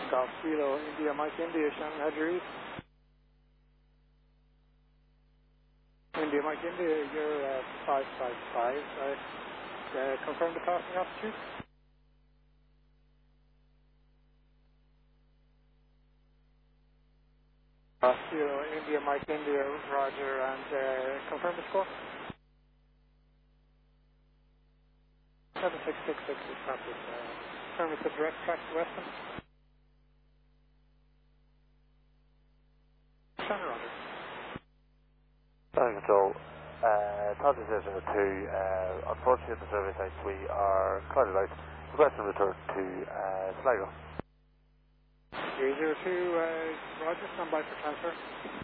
Golf Kilo, India, Mike India, Shannon, had your read? India, Mike India, you're 555. Confirm the passing altitude? Kilo, India, Mike India, Roger, and confirm the score? 7666 is copy. Confirm it's a direct track to Weston? Shannon, Roger. Control. Todd decision 2. Unfortunately, at the survey site, we are clouded out. Request and return to Sligo. 302, Roger, stand by for transfer.